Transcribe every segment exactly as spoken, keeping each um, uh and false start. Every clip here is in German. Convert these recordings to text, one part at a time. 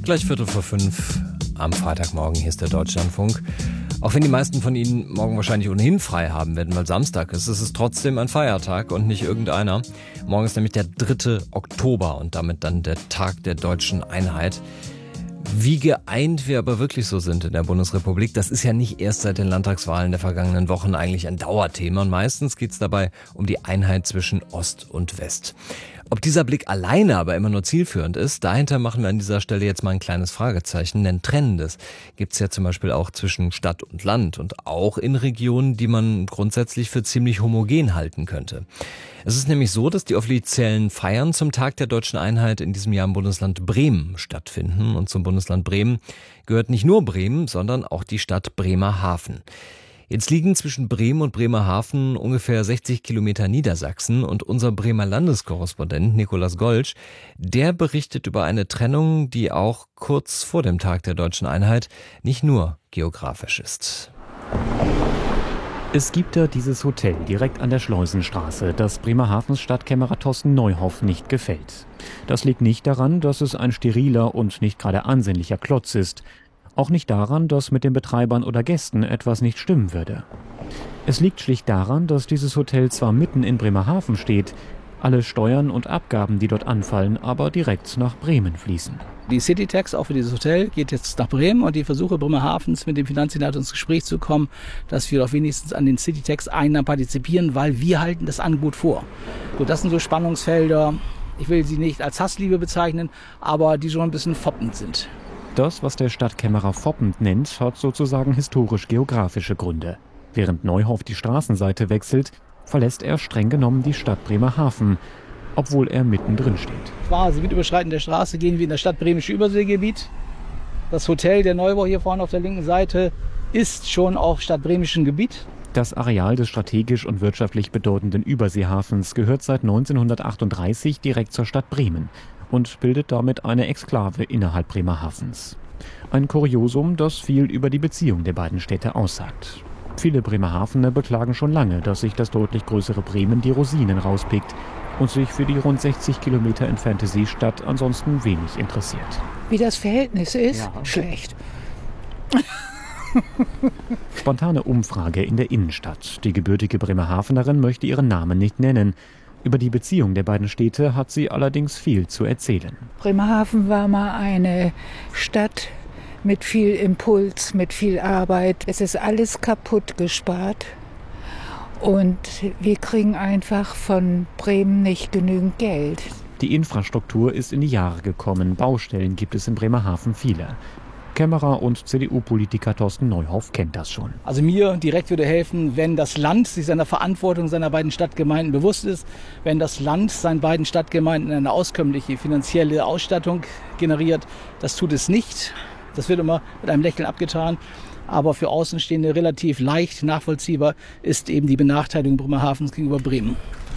Gleich Viertel vor fünf am Freitagmorgen, hier ist der Deutschlandfunk. Auch wenn die meisten von Ihnen morgen wahrscheinlich ohnehin frei haben werden, weil Samstag ist, ist es trotzdem ein Feiertag und nicht irgendeiner. Morgen ist nämlich der dritte Oktober und damit dann der Tag der deutschen Einheit. Wie geeint wir aber wirklich so sind in der Bundesrepublik, das ist ja nicht erst seit den Landtagswahlen der vergangenen Wochen eigentlich ein Dauerthema. Und meistens geht es dabei um die Einheit zwischen Ost und West. Ob dieser Blick alleine aber immer nur zielführend ist, dahinter machen wir an dieser Stelle jetzt mal ein kleines Fragezeichen. Denn Trennendes gibt es ja zum Beispiel auch zwischen Stadt und Land und auch in Regionen, die man grundsätzlich für ziemlich homogen halten könnte. Es ist nämlich so, dass die offiziellen Feiern zum Tag der deutschen Einheit in diesem Jahr im Bundesland Bremen stattfinden. Und zum Bundesland Bremen gehört nicht nur Bremen, sondern auch die Stadt Bremerhaven. Jetzt liegen zwischen Bremen und Bremerhaven ungefähr sechzig Kilometer Niedersachsen und unser Bremer Landeskorrespondent Nikolaus Goltsch, der berichtet über eine Trennung, die auch kurz vor dem Tag der deutschen Einheit nicht nur geografisch ist. Es gibt da dieses Hotel direkt an der Schleusenstraße, das Bremerhavens Stadtkämmerer Thorsten Neuhoff nicht gefällt. Das liegt nicht daran, dass es ein steriler und nicht gerade ansehnlicher Klotz ist. Auch nicht daran, dass mit den Betreibern oder Gästen etwas nicht stimmen würde. Es liegt schlicht daran, dass dieses Hotel zwar mitten in Bremerhaven steht, alle Steuern und Abgaben, die dort anfallen, aber direkt nach Bremen fließen. Die City Tax auch für dieses Hotel geht jetzt nach Bremen und die Versuche Bremerhavens mit dem Finanzsenator ins Gespräch zu kommen, dass wir doch wenigstens an den City Tax Einnahmen partizipieren, weil wir halten das Angebot vor. So, das sind so Spannungsfelder, ich will sie nicht als Hassliebe bezeichnen, aber die schon ein bisschen foppend sind. Das, was der Stadtkämmerer foppend nennt, hat sozusagen historisch-geografische Gründe. Während Neuhoff die Straßenseite wechselt, verlässt er streng genommen die Stadt Bremerhaven, obwohl er mittendrin steht. Quasi mit Überschreiten der Straße gehen wir in das Stadtbremische Überseegebiet. Das Hotel, der Neubau hier vorne auf der linken Seite, ist schon auch stadtbremischen Gebiet. Das Areal des strategisch und wirtschaftlich bedeutenden Überseehafens gehört seit neunzehnhundertachtunddreißig direkt zur Stadt Bremen und bildet damit eine Exklave innerhalb Bremerhavens. Ein Kuriosum, das viel über die Beziehung der beiden Städte aussagt. Viele Bremerhavener beklagen schon lange, dass sich das deutlich größere Bremen die Rosinen rauspickt und sich für die rund sechzig Kilometer entfernte Seestadt ansonsten wenig interessiert. Wie das Verhältnis ist? Ja. Schlecht. Spontane Umfrage in der Innenstadt. Die gebürtige Bremerhavenerin möchte ihren Namen nicht nennen. Über die Beziehung der beiden Städte hat sie allerdings viel zu erzählen. Bremerhaven war mal eine Stadt mit viel Impuls, mit viel Arbeit. Es ist alles kaputt gespart und wir kriegen einfach von Bremen nicht genügend Geld. Die Infrastruktur ist in die Jahre gekommen. Baustellen gibt es in Bremerhaven viele. Kämmerer und C D U-Politiker Thorsten Neuhoff kennt das schon. Also mir direkt würde helfen, wenn das Land sich seiner Verantwortung seiner beiden Stadtgemeinden bewusst ist, wenn das Land seinen beiden Stadtgemeinden eine auskömmliche finanzielle Ausstattung generiert. Das tut es nicht. Das wird immer mit einem Lächeln abgetan. Aber für Außenstehende relativ leicht nachvollziehbar ist eben die Benachteiligung Bremerhavens gegenüber Bremen.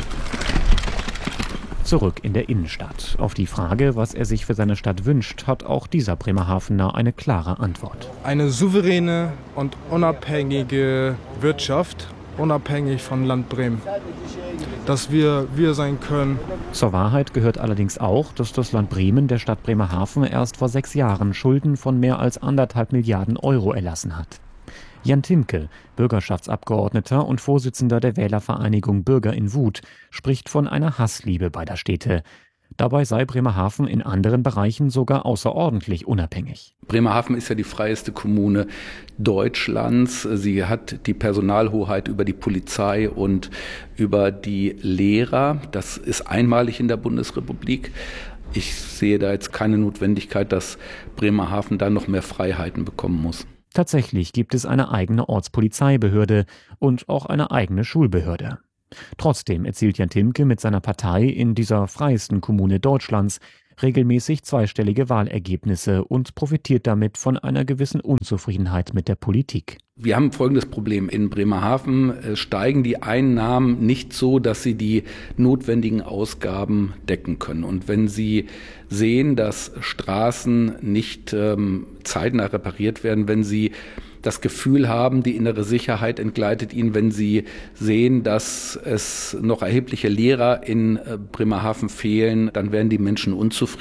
Zurück in der Innenstadt. Auf die Frage, was er sich für seine Stadt wünscht, hat auch dieser Bremerhavener eine klare Antwort. Eine souveräne und unabhängige Wirtschaft, unabhängig von Land Bremen. Dass wir wir sein können. Zur Wahrheit gehört allerdings auch, dass das Land Bremen der Stadt Bremerhaven erst vor sechs Jahren Schulden von mehr als anderthalb Milliarden Euro erlassen hat. Jan Timke, Bürgerschaftsabgeordneter und Vorsitzender der Wählervereinigung Bürger in Wut, spricht von einer Hassliebe beider Städte. Dabei sei Bremerhaven in anderen Bereichen sogar außerordentlich unabhängig. Bremerhaven ist ja die freieste Kommune Deutschlands. Sie hat die Personalhoheit über die Polizei und über die Lehrer. Das ist einmalig in der Bundesrepublik. Ich sehe da jetzt keine Notwendigkeit, dass Bremerhaven da noch mehr Freiheiten bekommen muss. Tatsächlich gibt es eine eigene Ortspolizeibehörde und auch eine eigene Schulbehörde. Trotzdem erzielt Jan Timke mit seiner Partei in dieser freiesten Kommune Deutschlands regelmäßig zweistellige Wahlergebnisse und profitiert damit von einer gewissen Unzufriedenheit mit der Politik. Wir haben folgendes Problem. In Bremerhaven steigen die Einnahmen nicht so, dass sie die notwendigen Ausgaben decken können. Und wenn Sie sehen, dass Straßen nicht ähm, zeitnah repariert werden, wenn Sie das Gefühl haben, die innere Sicherheit entgleitet ihnen, wenn sie sehen, dass es noch erhebliche Lehrer in Bremerhaven fehlen, dann werden die Menschen unzufrieden.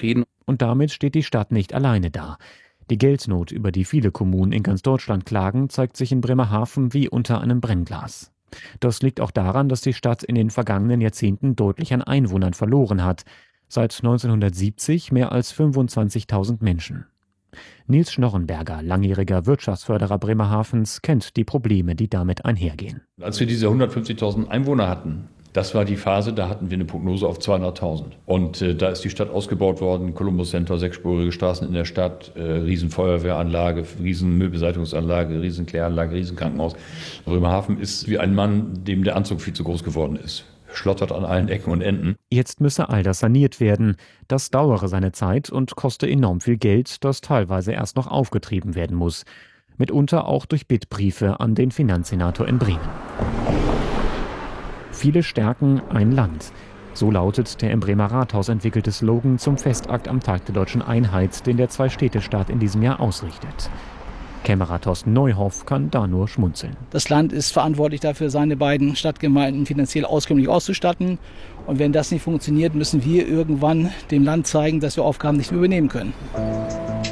Und damit steht die Stadt nicht alleine da. Die Geldnot, über die viele Kommunen in ganz Deutschland klagen, zeigt sich in Bremerhaven wie unter einem Brennglas. Das liegt auch daran, dass die Stadt in den vergangenen Jahrzehnten deutlich an Einwohnern verloren hat. Seit neunzehnhundertsiebzig mehr als fünfundzwanzigtausend Menschen. Nils Schnorrenberger, langjähriger Wirtschaftsförderer Bremerhavens, kennt die Probleme, die damit einhergehen. Als wir diese hundertfünfzigtausend Einwohner hatten, das war die Phase, da hatten wir eine Prognose auf zweihunderttausend. Und äh, da ist die Stadt ausgebaut worden, Columbus Center, sechsspurige Straßen in der Stadt, äh, Riesenfeuerwehranlage, Riesenmüllbeseitigungsanlage, Riesenkläranlage, Riesenkrankenhaus. Bremerhaven ist wie ein Mann, dem der Anzug viel zu groß geworden ist. Schlottert an allen Ecken und Enden. Jetzt müsse all das saniert werden. Das dauere seine Zeit und koste enorm viel Geld, das teilweise erst noch aufgetrieben werden muss. Mitunter auch durch Bittbriefe an den Finanzsenator in Bremen. Viele stärken ein Land. So lautet der im Bremer Rathaus entwickelte Slogan zum Festakt am Tag der Deutschen Einheit, den der Zwei-Städte-Staat in diesem Jahr ausrichtet. Kämmerer Thorsten Neuhoff kann da nur schmunzeln. Das Land ist verantwortlich dafür, seine beiden Stadtgemeinden finanziell auskömmlich auszustatten. Und wenn das nicht funktioniert, müssen wir irgendwann dem Land zeigen, dass wir Aufgaben nicht mehr übernehmen können.